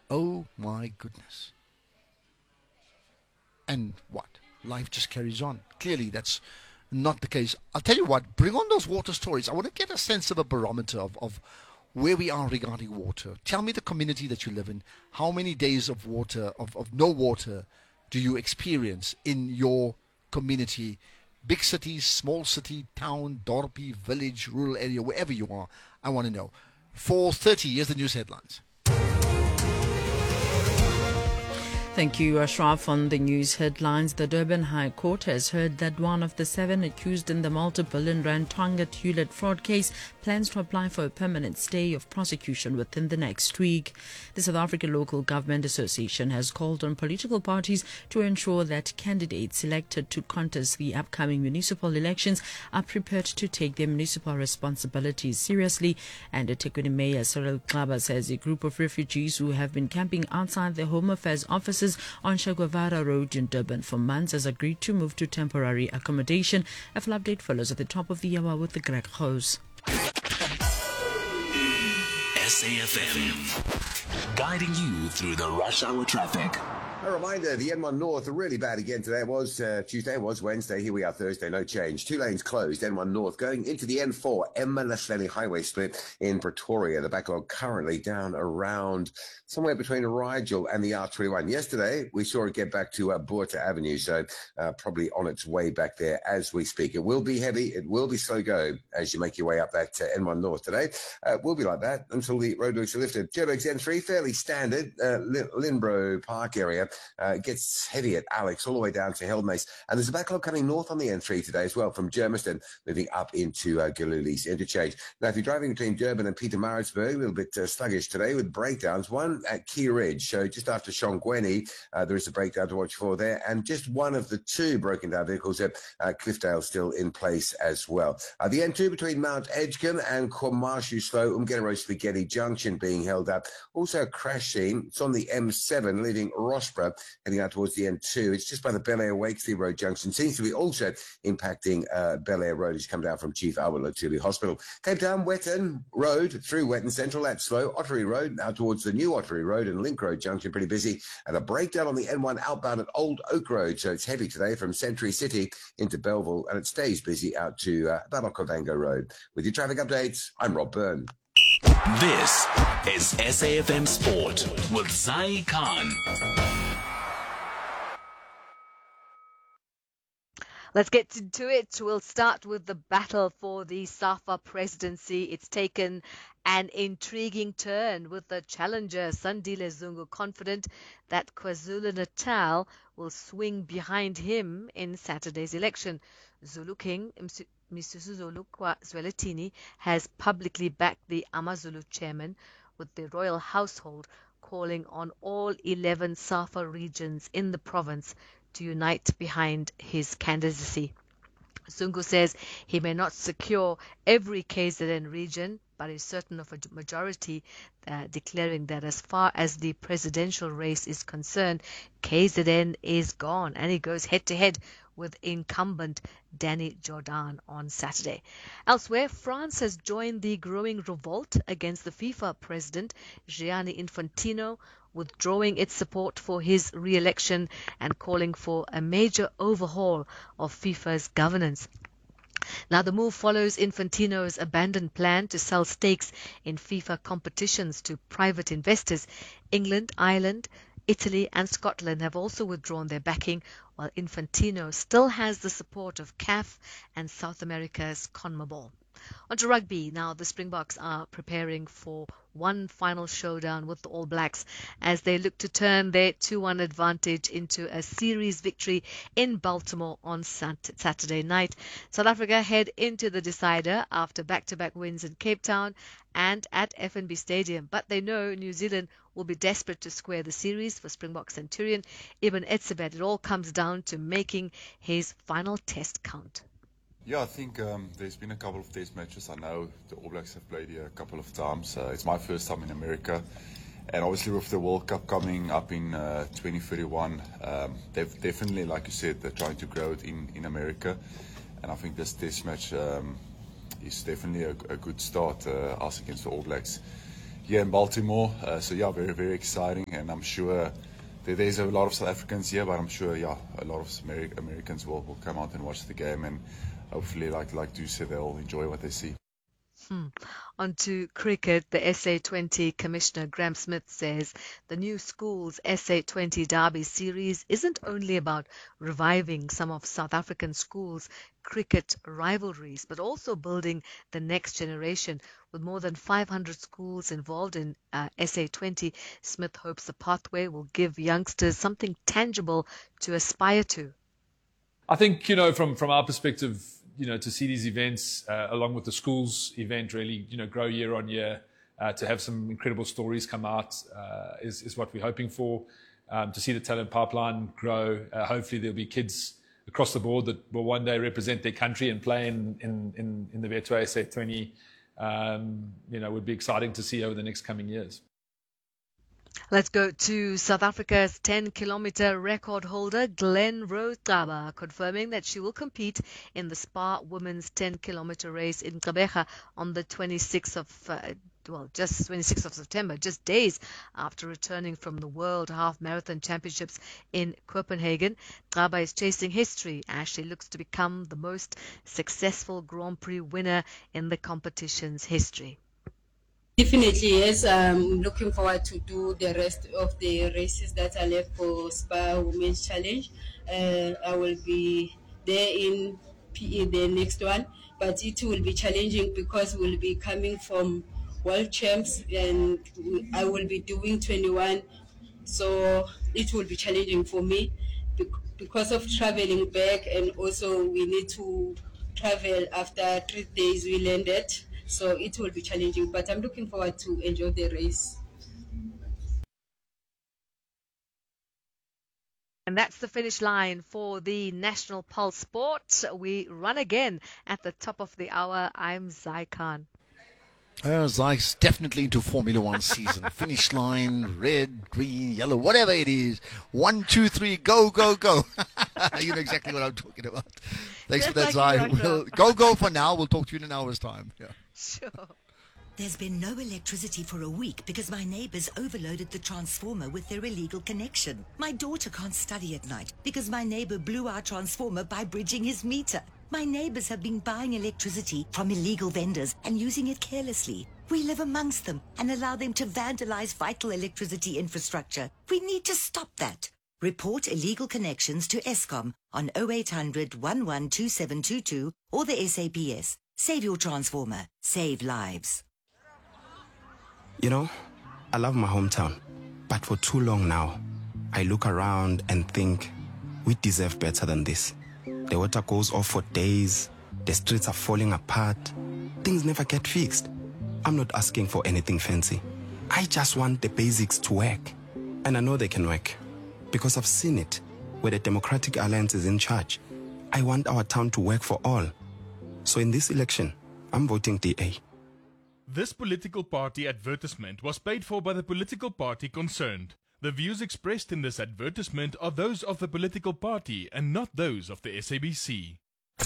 Oh my goodness. And what? Life just carries on. Clearly, that's not the case. I'll tell you what, bring on those water stories. I want to get a sense of a barometer of where we are regarding water. Tell me the community that you live in. How many days of water, of no water, do you experience in your community? Big city, small city, town, dorpy, village, rural area, wherever you are. I want to know. 4:30, here's the news headlines. Thank you, Ashraf. On the news headlines, the Durban High Court has heard that one of the 7 accused in the multi-billion rand Target Hewlett fraud case plans to apply for a permanent stay of prosecution within the next week. The South African Local Government Association has called on political parties to ensure that candidates selected to contest the upcoming municipal elections are prepared to take their municipal responsibilities seriously. And eThekwini Mayor Cyril Xaba says a group of refugees who have been camping outside the Home Affairs offices on Che Guevara Road in Durban for months has agreed to move to temporary accommodation. A full update follows at the top of the hour with the Greg Rose. SAFM, guiding you through the rush hour traffic. A reminder, the N1 North, really bad again today. It was Tuesday, it was Wednesday. Here we are Thursday, no change. 2 lanes closed, N1 North, going into the N4, Emma-Leslie Highway split in Pretoria. The backlog currently down around somewhere between Rigel and the R21. Yesterday, we saw it get back to Boerta Avenue, so probably on its way back there as we speak. It will be heavy, it will be slow go as you make your way up that N1 North today. It will be like that until the roadworks are lifted. Joburg's N3, fairly standard. Linbro Park area. Gets heavy at Alex all the way down to Hellmace, and there's a backlog coming north on the N3 today as well from Germiston moving up into Galuli's interchange. Now if you're driving between Durban and Pietermaritzburg, a little bit sluggish today with breakdowns, one at Key Ridge, so just after Shongweni there is a breakdown to watch for there, and just one of the 2 broken down vehicles at Cliffdale still in place as well. The N2 between Mount Edgecombe and Kwamashu slow, Umgeni Spaghetti Junction being held up. Also a crash scene, it's on the M7 leaving Rossborough heading out towards the N2. It's just by the Bel Air Wakesley Road junction. Seems to be also impacting Bel Air Road as you come down from Chief Awolotuli Hospital. Cape Town, Wetton Road through Wetton Central, that's slow. Ottery Road now towards the new Ottery Road and Link Road junction, pretty busy. And a breakdown on the N1 outbound at Old Oak Road. So it's heavy today from Century City into Belleville, and it stays busy out to about Okavango Road. With your traffic updates, I'm Rob Byrne. This is SAFM Sport with Zai Khan. Let's get into it. We'll start with the battle for the SAFA presidency. It's taken an intriguing turn with the challenger Sandile Zungu confident that KwaZulu-Natal will swing behind him in Saturday's election. Zulu King Misuzu Zwelithini has publicly backed the AmaZulu chairman, with the royal household calling on all 11 SAFA regions in the province to unite behind his candidacy. Zungu says he may not secure every KZN region, but is certain of a majority, declaring that as far as the presidential race is concerned, KZN is gone, and he goes head-to-head with incumbent Danny Jordan on Saturday. Elsewhere, France has joined the growing revolt against the FIFA president, Gianni Infantino, withdrawing its support for his re-election and calling for a major overhaul of FIFA's governance. Now, the move follows Infantino's abandoned plan to sell stakes in FIFA competitions to private investors. England, Ireland, Italy and Scotland have also withdrawn their backing, while Infantino still has the support of CAF and South America's CONMEBOL. On to rugby. Now, the Springboks are preparing for one final showdown with the All Blacks as they look to turn their 2-1 advantage into a series victory in Baltimore on Saturday night. South Africa head into the decider after back-to-back wins in Cape Town and at FNB Stadium, but they know New Zealand will be desperate to square the series. For Springbok centurion Ibn Etzebeth, it all comes down to making his final test count. Yeah, I think there's been a couple of test matches. I know the All Blacks have played here a couple of times. It's my first time in America. And obviously with the World Cup coming up in 2031, they've definitely, like you said, they're trying to grow it in America. And I think this test match is definitely a good start, us against the All Blacks. here in Baltimore. So yeah, very, very exciting. And I'm sure there's a lot of South Africans here, but I'm sure, yeah, a lot of Americans will come out and watch the game. And hopefully, like Drew said, they'll enjoy what they see. On to cricket, the SA20 Commissioner Graham Smith says the new schools SA20 Derby series isn't only about reviving some of South African schools' cricket rivalries, but also building the next generation. With more than 500 schools involved in SA20, Smith hopes the pathway will give youngsters something tangible to aspire to. I think, from our perspective, to see these events along with the schools event really, grow year on year, to have some incredible stories come out is what we're hoping for. To see the talent pipeline grow. Hopefully there'll be kids across the board that will one day represent their country and play in the Betway SA20. Would be exciting to see over the next coming years. Let's go to South Africa's 10-kilometer record holder, Glen Rose Xaba, confirming that she will compete in the Spa Women's 10-kilometer race in Gqeberha on the 26th of September, just days after returning from the World Half Marathon Championships in Copenhagen. Xaba is chasing history as she looks to become the most successful Grand Prix winner in the competition's history. Definitely, yes. I'm looking forward to do the rest of the races that are left for Spa Women's Challenge. I will be there in PE, the next one, but it will be challenging because we'll be coming from World Champs and I will be doing 21, so it will be challenging for me because of traveling back, and also we need to travel after 3 days we landed. So it will be challenging, but I'm looking forward to enjoy the race. And that's the finish line for the National Pulse Sport. We run again at the top of the hour. I'm Zai Khan. Zai's definitely into Formula One season. Finish line, red, green, yellow, whatever it is. 1, 2, 3, go, go, go. You know exactly what I'm talking about. Thanks for that, Zai. We'll go for now. We'll talk to you in an hour's time. Yeah. Sure. There's been no electricity for a week because my neighbors overloaded the transformer with their illegal connection. My daughter can't study at night because my neighbor blew our transformer by bridging his meter. My neighbors have been buying electricity from illegal vendors and using it carelessly. We live amongst them and allow them to vandalize vital electricity infrastructure. We need to stop that. Report illegal connections to Eskom on 0800 112722 or the SAPS. Save your transformer. Save lives. I love my hometown, but for too long now, I look around and think we deserve better than this. The water goes off for days, the streets are falling apart, things never get fixed. I'm not asking for anything fancy. I just want the basics to work. And I know they can work, because I've seen it, where the Democratic Alliance is in charge. I want our town to work for all. So in this election, I'm voting DA. This political party advertisement was paid for by the political party concerned. The views expressed in this advertisement are those of the political party and not those of the SABC.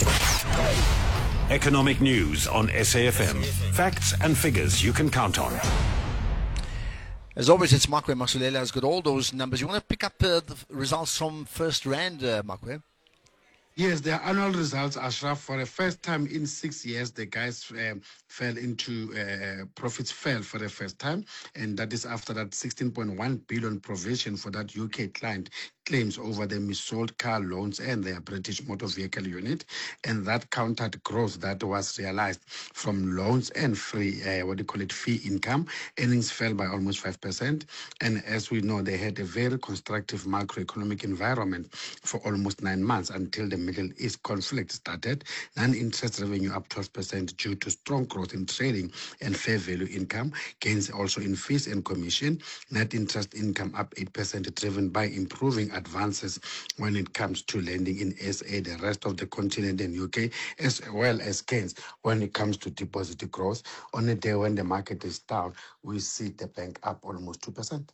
Economic news on SAFM. Facts and figures you can count on. As always, it's Makwe Masulela has got all those numbers. You want to pick up the results from First Rand, Makwe? Yes, their annual results, Ashraf, for the first time in 6 years, the guys fell into profits fell for the first time, and that is after that 16.1 billion provision for that UK client claims over the missold car loans and their British motor vehicle unit, and that countered growth that was realized from loans and free, fee income. Earnings fell by almost 5%, and as we know, they had a very constructive macroeconomic environment for almost 9 months until the Middle East conflict started. Non-interest revenue up 12% due to strong growth in trading and fair value income, gains also in fees and commission. Net interest income up 8%, driven by improving advances when it comes to lending in SA, the rest of the continent and UK, as well as gains when it comes to deposit growth. On a day when the market is down, we see the bank up almost 2%.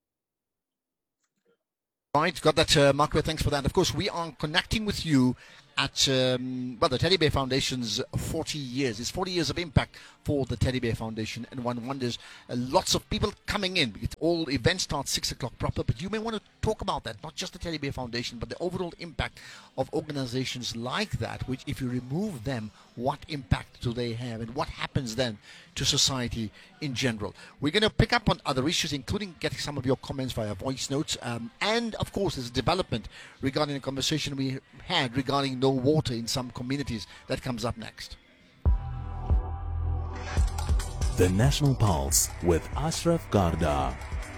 Right, got that, Makwe. Thanks for that. Of course, we are connecting with you at the Teddy Bear Foundation's 40 years. It's 40 years of impact for the Teddy Bear Foundation, and one wonders, lots of people coming in. All events start 6 o'clock proper, but you may want to talk about that, not just the Teddy Bear Foundation, but the overall impact of organizations like that, which if you remove them, what impact do they have, and what happens then to society in general? We're going to pick up on other issues, including getting some of your comments via voice notes, and of course there's a development regarding a conversation we had regarding no water in some communities. That comes up next. The National Pulse with Ashraf Garda.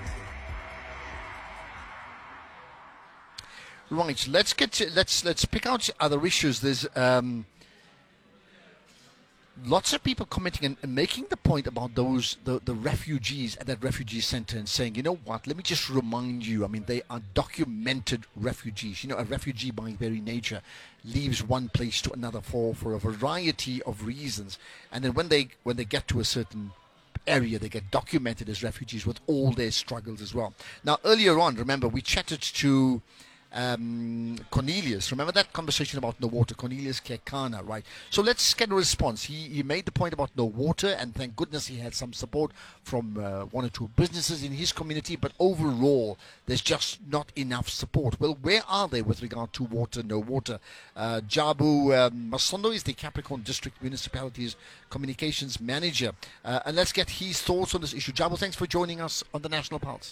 Right, let's pick out other issues. There's lots of people commenting and making the point about the refugees at that refugee center and saying, you know what, let me just remind you, I mean, they are documented refugees. You know, a refugee by very nature leaves one place to another for a variety of reasons. And then when they get to a certain area, they get documented as refugees with all their struggles as well. Now, earlier on, remember, we chatted to Cornelius. Remember that conversation about no water? Cornelius Kekana, right? So let's get a response. He made the point about no water, and thank goodness he had some support from one or two businesses in his community, but overall there's just not enough support. Well, where are they with regard to water, no water? Jabu Masondo is the Capricorn District Municipality's Communications Manager, and let's get his thoughts on this issue. Jabu, thanks for joining us on the National Pulse.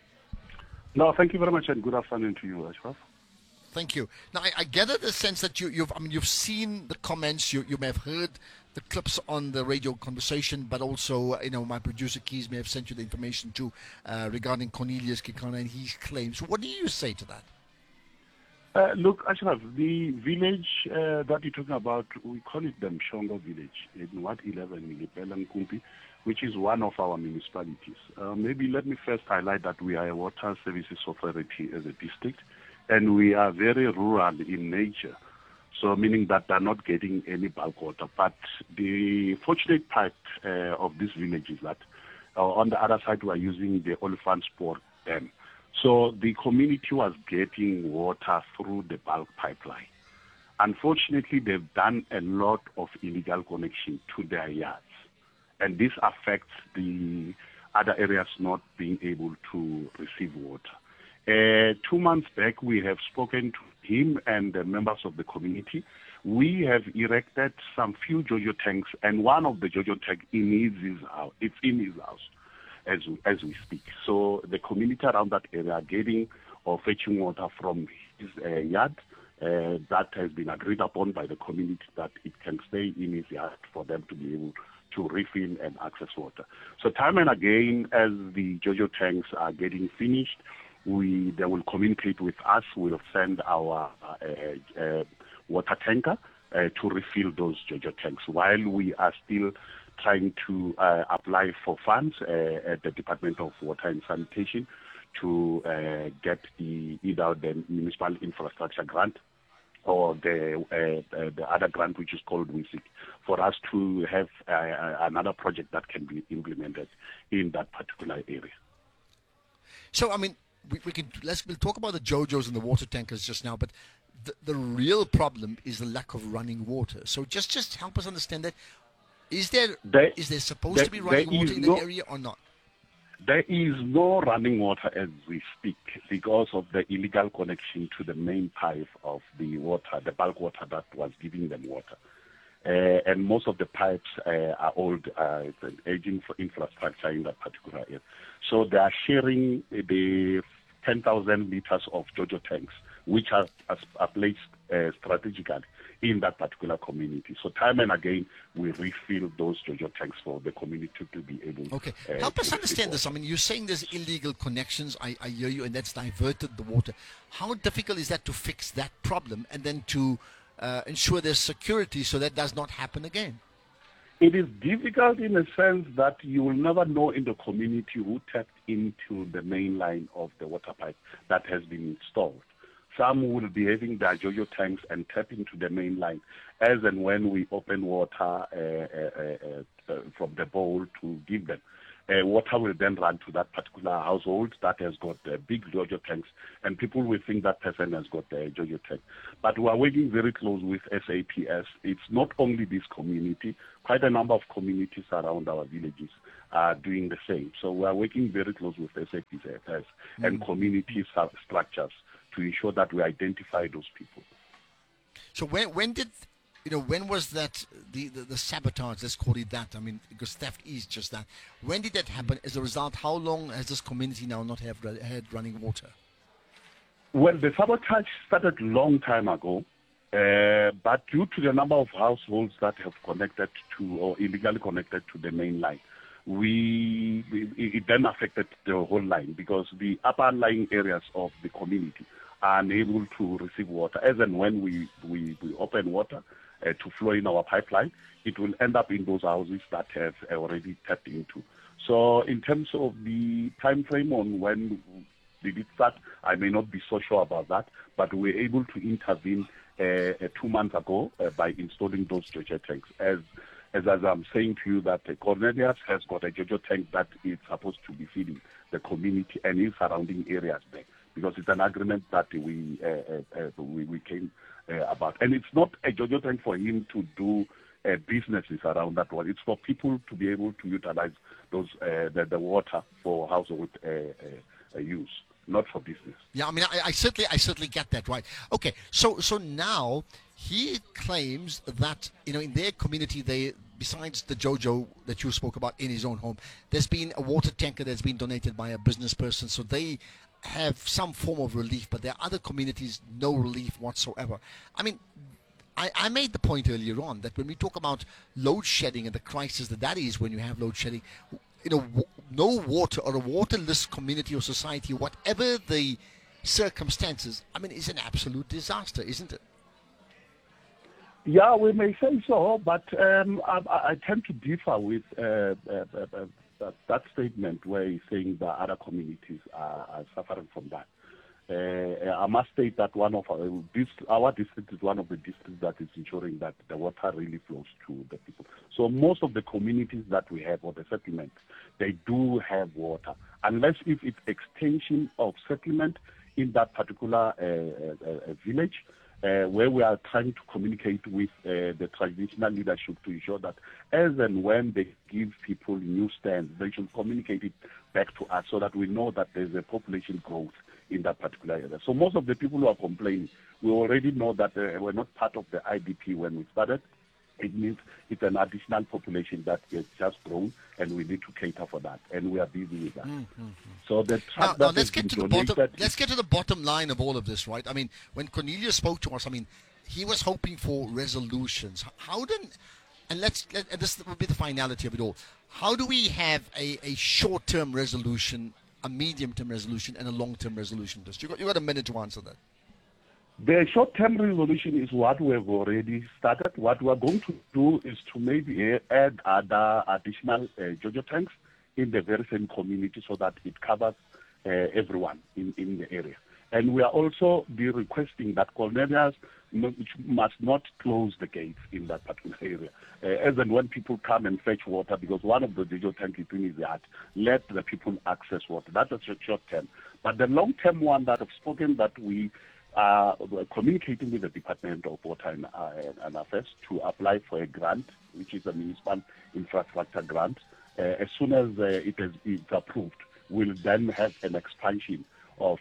No, thank you very much, and good afternoon to you, Ashraf. Thank you. Now, I gather the sense that you've seen the comments, you may have heard the clips on the radio conversation, but also, my producer Keys may have sent you the information too regarding Cornelius Kekana and his claims. What do you say to that? Look, Ashraf, the village that you're talking about, we call it the Mshongo village in Ward 11, Milipela Nkumpi, which is one of our municipalities. Maybe let me first highlight that we are a water services authority as a district, and we are very rural in nature, so meaning that they're not getting any bulk water. But the fortunate part of this village is that on the other side we are using the Olifantspoort Dam. So the community was getting water through the bulk pipeline. Unfortunately, they've done a lot of illegal connection to their yards. And this affects the other areas not being able to receive water. 2 months back, we have spoken to him and the members of the community. We have erected some few JoJo tanks, and one of the JoJo tanks in his house. It's in his house as we speak. So the community around that area are getting or fetching water from his yard. That has been agreed upon by the community that it can stay in his yard for them to be able to refill and access water. So time and again, as the JoJo tanks are getting finished, they will communicate with us. We'll send our water tanker to refill those JoJo tanks while we are still trying to apply for funds at the Department of Water and Sanitation to get either the municipal infrastructure grant or the other grant, which is called WISIC, for us to have another project that can be implemented in that particular area. So, I mean, we'll talk about the JoJos and the water tankers just now, but the real problem is the lack of running water. So just help us understand that. Is there supposed to be running water in the area or not? There is no running water as we speak because of the illegal connection to the main pipe of the water, the bulk water that was giving them water. And most of the pipes are old, it's an aging infrastructure in that particular area. So they are sharing the 10,000 liters of JoJo tanks, which are placed strategically in that particular community. So time and again, we refill those JoJo tanks for the community to be able to... Okay, help us understand this. I mean, you're saying there's illegal connections, I hear you, and that's diverted the water. How difficult is that to fix that problem and then to ensure there's security so that does not happen again? It is difficult in a sense that you will never know in the community who tapped into the main line of the water pipe that has been installed. Some will be having their JoJo tanks and tap into the main line as and when we open water from the bowl to give them. water will then run to that particular household that has got big Jojo tanks, and people will think that person has got a Jojo tank. But we are working very close with SAPS. It's not only this community, quite a number of communities around our villages are doing the same. So we are working very close with SAPS and community structures to ensure that we identify those people. So when was that the sabotage? Let's call it that. I mean, because theft is just that. When did that happen? As a result, how long has this community now not had running water? Well, the sabotage started a long time ago, but due to the number of households that have connected to or illegally connected to the main line, it then affected the whole line because the upper lying areas of the community are unable to receive water. As and when we open water to flow in our pipeline, it will end up in those houses that have already tapped into. So in terms of the time frame on when did it start, I may not be so sure about that, but we were able to intervene 2 months ago by installing those Jojo tanks. As I'm saying to you that Cornelius has got a Jojo tank that is supposed to be feeding the community and its surrounding areas there, because it's an agreement that we came about. And it's not a Jojo tank for him to do businesses around that one. It's for people to be able to utilize those the water for household use, not for business. Yeah, I mean, I certainly get that, right? Okay, so now he claims that in their community, they, besides the Jojo that you spoke about in his own home, there's been a water tanker that's been donated by a business person, so they have some form of relief, but there are other communities, no relief whatsoever. I mean, I made the point earlier on that when we talk about load shedding and the crisis that is when you have load shedding, no water or a waterless community or society, whatever the circumstances, I mean, is an absolute disaster, isn't it? Yeah, we may say so, but I tend to differ with that statement where he's saying that other communities are suffering from that. I must state that our district is one of the districts that is ensuring that the water really flows to the people. So most of the communities that we have, or the settlements, they do have water, unless if it's extension of settlement in that particular village, where we are trying to communicate with the traditional leadership to ensure that as and when they give people new stands, they should communicate it back to us so that we know that there's a population growth in that particular area. So most of the people who are complaining, we already know that we're not part of the IDP when we started. It means it's an additional population that has just grown, and we need to cater for that, and we are busy with that. So the now let's get to the bottom. Let's get to the bottom line of all of this, right? I mean, when Cornelius spoke to us, I mean, he was hoping for resolutions. And this will be the finality of it all. How do we have a short-term resolution, a medium-term resolution, and a long-term resolution? You got a minute to answer that. The short-term resolution is what we have already started. What we are going to do is to maybe add other additional Jojo tanks in the very same community so that it covers everyone in the area. And we are also be requesting that Cornelius must not close the gates in that particular area. As and when people come and fetch water, because one of the Jojo tanks is in his yard, let the people access water. That's a short-term. But the long-term one that I've spoken, that we are communicating with the Department of Water and Affairs to apply for a grant, which is a municipal infrastructure grant. As soon as it's approved, we'll then have an expansion of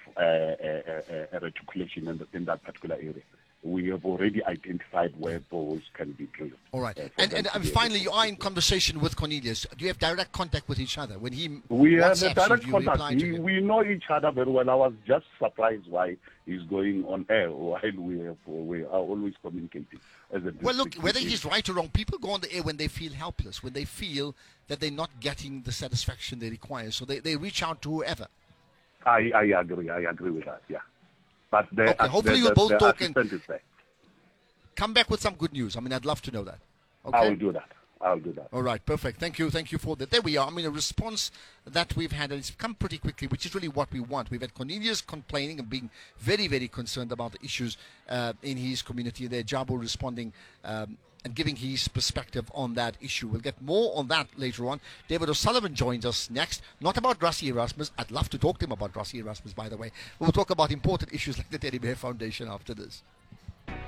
a reticulation in that particular area. We have already identified where those can be drilled. All right. And finally, you are in conversation with Cornelius. Do you have direct contact with each other? We have a direct contact. We know each other very well. I was just surprised why he's going on air while we are always communicating. Well, look, whether he's right or wrong, people go on the air when they feel helpless, when they feel that they're not getting the satisfaction they require. So they reach out to whoever. I agree with that, yeah. But hopefully you'll both talk and come back with some good news. I mean, I'd love to know that. Okay? I'll do that. All right, perfect. Thank you for that. There we are. I mean, a response that we've had, and it's come pretty quickly, which is really what we want. We've had Cornelius complaining and being very, very concerned about the issues in his community there. Jabu responding and giving his perspective on that issue. We'll get more on that later on. David O'Sullivan joins us next. Not about Rassie Erasmus. I'd love to talk to him about Rassie Erasmus, by the way. We'll talk about important issues like the Teddy Bear Foundation after this.